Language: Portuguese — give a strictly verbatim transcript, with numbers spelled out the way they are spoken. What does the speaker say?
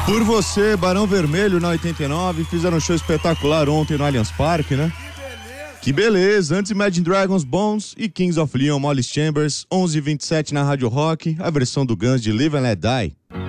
Por Você, Barão Vermelho na oitenta e nove, fizeram um show espetacular ontem no Allianz Parque, né? Que beleza! Antes Imagine Dragons, Bones e Kings of Leon, Molly Chambers, onze e vinte e sete na Rádio Rock, a versão do Guns de Live and Let Die.